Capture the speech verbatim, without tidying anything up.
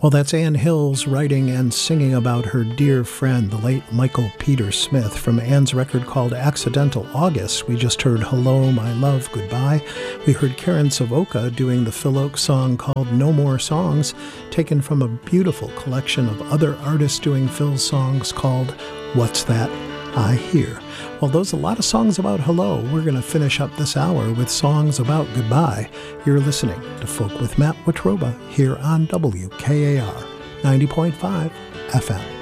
Well, that's Ann Hills writing and singing about her dear friend, the late Michael Peter Smith. From Ann's record called Accidental August, we just heard Hello, My Love, Goodbye. We heard Karen Savoca doing the Phil Oakes song called No More Songs, taken from a beautiful collection of other artists doing Phil's songs called What's That I Hear. Well, those are a lot of songs about hello. We're going to finish up this hour with songs about goodbye. You're listening to Folk with Matt Watroba here on W K A R ninety point five F M.